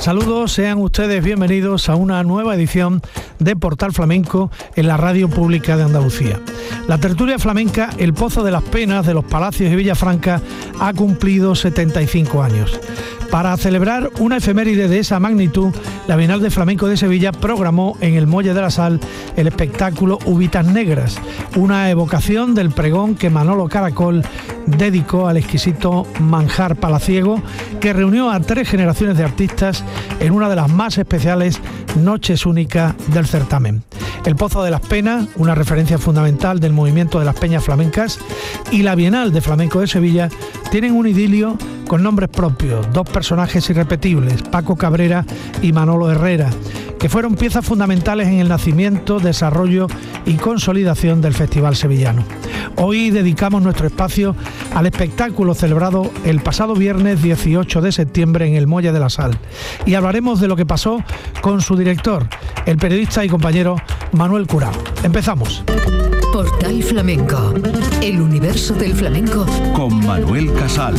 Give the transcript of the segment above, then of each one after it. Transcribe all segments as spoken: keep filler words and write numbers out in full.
Saludos, sean ustedes bienvenidos a una nueva edición de Portal Flamenco en la Radio Pública de Andalucía. La tertulia flamenca El Pozo de las Penas de los Palacios de Villafranca ha cumplido setenta y cinco años. Para celebrar una efeméride de esa magnitud, la Bienal de Flamenco de Sevilla programó en el Muelle de la Sal el espectáculo Uvitas Negras, una evocación del pregón que Manolo Caracol dedicó al exquisito manjar palaciego que reunió a tres generaciones de artistas en una de las más especiales noches únicas del certamen. El Pozo de las Penas, una referencia fundamental del movimiento de las peñas flamencas, y la Bienal de Flamenco de Sevilla tienen un idilio con nombres propios, dos personajes irrepetibles, Paco Cabrera y Manolo Herrera, que fueron piezas fundamentales en el nacimiento, desarrollo y consolidación del Festival Sevillano. Hoy dedicamos nuestro espacio al espectáculo celebrado el pasado viernes dieciocho de septiembre en el Muelle de la Sal y hablaremos de lo que pasó con su director, el periodista y compañero Manuel Curao. Empezamos. Portal Flamenco, el universo del flamenco con Manuel Casal.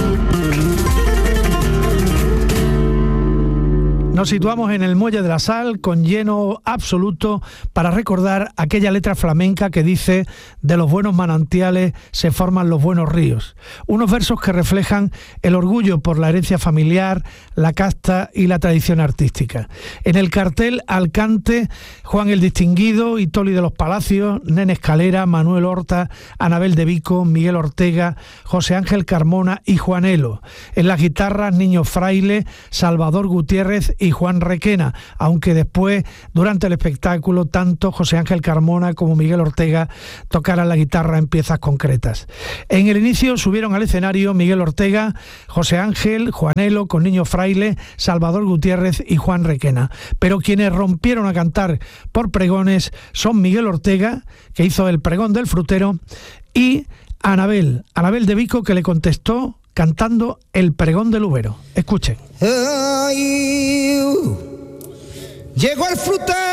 Nos situamos en el Muelle de la Sal con lleno absoluto para recordar aquella letra flamenca que dice: de los buenos manantiales se forman los buenos ríos. Unos versos que reflejan el orgullo por la herencia familiar, la casta y la tradición artística. En el cartel al cante Juan el Distinguido, Itoli de los Palacios, Nene Escalera, Manuel Horta, Anabel de Vico, Miguel Ortega, José Ángel Carmona y Juanelo. En las guitarras Niño Fraile, Salvador Gutiérrez y Juan Requena, aunque después, durante el espectáculo, tanto José Ángel Carmona como Miguel Ortega tocaran la guitarra en piezas concretas. En el inicio subieron al escenario Miguel Ortega, José Ángel, Juanelo, con Niño Fraile, Salvador Gutiérrez y Juan Requena. Pero quienes rompieron a cantar por pregones son Miguel Ortega, que hizo el pregón del frutero, y Anabel, Anabel de Vico, que le contestó cantando el pregón del Ubero. Escuchen. Ay, llegó el frutero